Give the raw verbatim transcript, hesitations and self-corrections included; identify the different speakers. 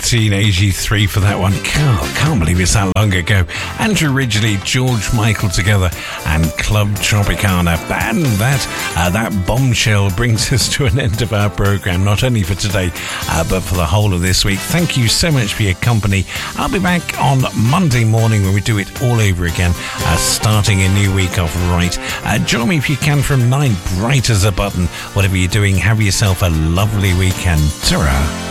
Speaker 1: nineteen eighty-three for that one. Can't, can't believe it's that long ago. Andrew Ridgeley, George Michael together, and Club Tropicana. And that, uh, that bombshell brings us to an end of our programme, not only for today, uh, but for the whole of this week. Thank you so much for your company. I'll be back on Monday morning when we do it all over again, uh, starting a new week off right. Uh, join me if you can from nine, bright as a button. Whatever you're doing, have yourself a lovely weekend. Ta-ra.